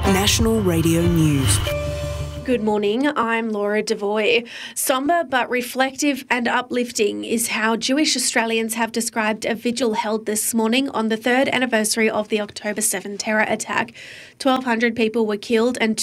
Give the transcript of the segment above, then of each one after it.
National Radio News. Good morning, I'm Laura Devoy. Sombre but reflective and uplifting is how Jewish Australians have described a vigil held this morning on the third anniversary of the October 7 terror attack. 1,200 people were killed and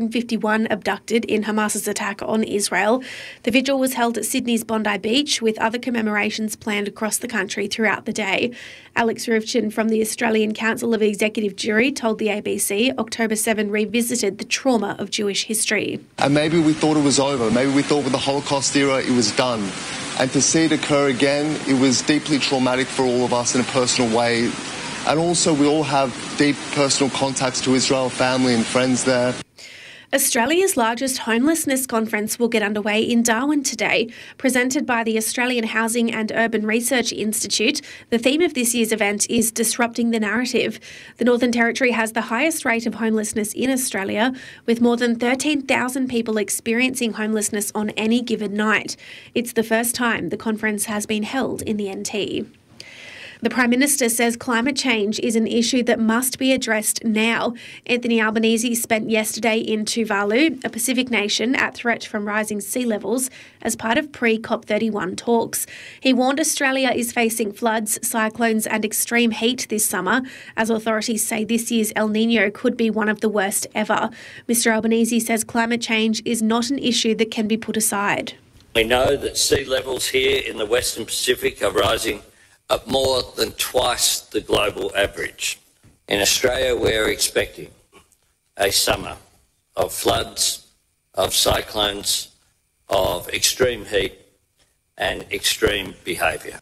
251 abducted in Hamas's attack on Israel. The vigil was held at Sydney's Bondi Beach, with other commemorations planned across the country throughout the day. Alex Rivchin from the Australian Council of Executive Jury told the ABC October 7 revisited the trauma of Jewish history. And maybe we thought it was over. Maybe we thought with the Holocaust era it was done. And to see it occur again, it was deeply traumatic for all of us in a personal way. And also we all have deep personal contacts to Israel, family and friends there. Australia's largest homelessness conference will get underway in Darwin today. Presented by the Australian Housing and Urban Research Institute, the theme of this year's event is Disrupting the Narrative. The Northern Territory has the highest rate of homelessness in Australia, with more than 13,000 people experiencing homelessness on any given night. It's the first time the conference has been held in the NT. The Prime Minister says climate change is an issue that must be addressed now. Anthony Albanese spent yesterday in Tuvalu, a Pacific nation at threat from rising sea levels, as part of pre-COP31 talks. He warned Australia is facing floods, cyclones and extreme heat this summer, as authorities say this year's El Niño could be one of the worst ever. Mr Albanese says climate change is not an issue that can be put aside. We know that sea levels here in the Western Pacific are rising at more than twice the global average. In Australia, we're expecting a summer of floods, of cyclones, of extreme heat and extreme behaviour.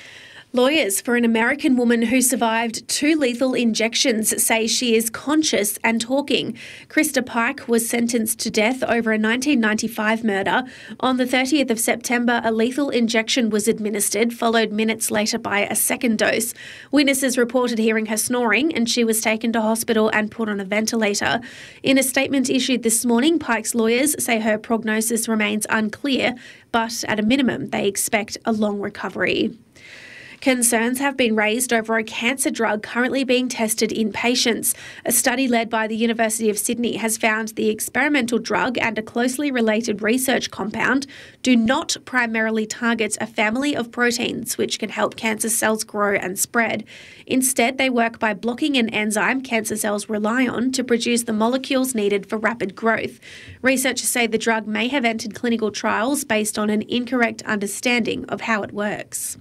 Lawyers for an American woman who survived 2 lethal injections say she is conscious and talking. Krista Pike was sentenced to death over a 1995 murder. On the 30th of September, a lethal injection was administered, followed minutes later by a second dose. Witnesses reported hearing her snoring, and she was taken to hospital and put on a ventilator. In a statement issued this morning, Pike's lawyers say her prognosis remains unclear, but at a minimum, they expect a long recovery. Concerns have been raised over a cancer drug currently being tested in patients. A study led by the University of Sydney has found the experimental drug and a closely related research compound do not primarily target a family of proteins which can help cancer cells grow and spread. Instead, they work by blocking an enzyme cancer cells rely on to produce the molecules needed for rapid growth. Researchers say the drug may have entered clinical trials based on an incorrect understanding of how it works.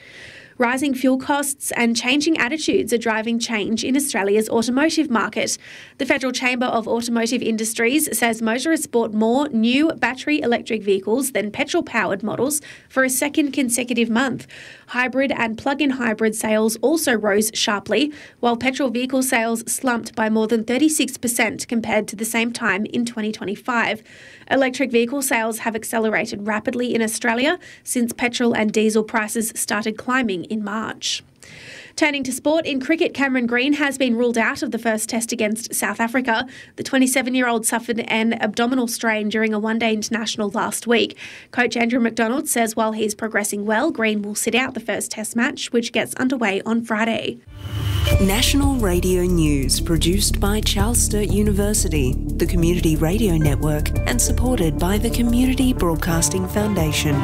Rising fuel costs and changing attitudes are driving change in Australia's automotive market. The Federal Chamber of Automotive Industries says motorists bought more new battery electric vehicles than petrol-powered models for a second consecutive month. Hybrid and plug-in hybrid sales also rose sharply, while petrol vehicle sales slumped by more than 36% compared to the same time in 2025. Electric vehicle sales have accelerated rapidly in Australia since petrol and diesel prices started climbing in March. Turning to sport, in cricket, Cameron Green has been ruled out of the first test against South Africa. The 27-year-old suffered an abdominal strain during a one-day international last week. Coach Andrew McDonald says while he's progressing well, Green will sit out the first test match, which gets underway on Friday. National Radio News, produced by Charles Sturt University, the Community Radio Network, and supported by the Community Broadcasting Foundation.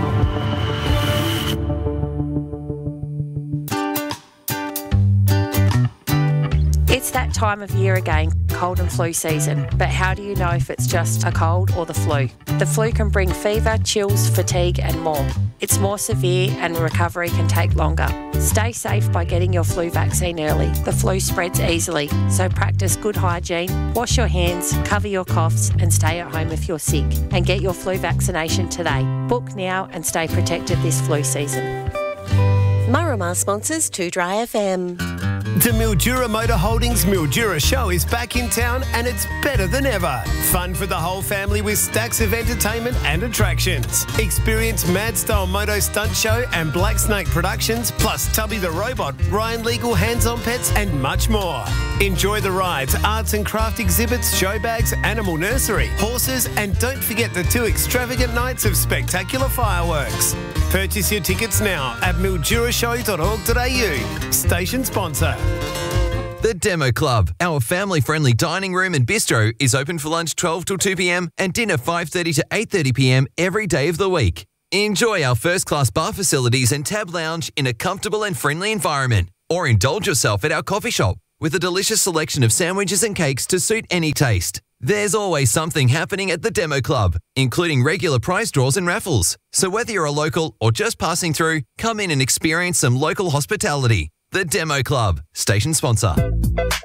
It's that time of year again, cold and flu season. But how do you know if it's just a cold or the flu? The flu can bring fever, chills, fatigue and more. It's more severe and recovery can take longer. Stay safe by getting your flu vaccine early. The flu spreads easily, so practice good hygiene, wash your hands, cover your coughs and stay at home if you're sick. And get your flu vaccination today. Book now and stay protected this flu season. Murramah sponsors 2Dry FM. The Mildura Motor Holdings Mildura Show is back in town and it's better than ever. Fun for the whole family with stacks of entertainment and attractions. Experience Mad Style Moto Stunt Show and Black Snake Productions, plus Tubby the Robot, Ryan Legal Hands-On Pets and much more. Enjoy the rides, arts and craft exhibits, show bags, animal nursery, horses and don't forget the 2 extravagant nights of spectacular fireworks. Purchase your tickets now at mildurashow.org.au. Station sponsor. The Demo Club, our family-friendly dining room and bistro, is open for lunch 12 till 2 p.m. and dinner 5:30 to 8:30 p.m. every day of the week. Enjoy our first-class bar facilities and tab lounge in a comfortable and friendly environment. Or indulge yourself at our coffee shop with a delicious selection of sandwiches and cakes to suit any taste. There's always something happening at the Demo Club, including regular prize draws and raffles. So whether you're a local or just passing through, come in and experience some local hospitality. The Demo Club, station sponsor.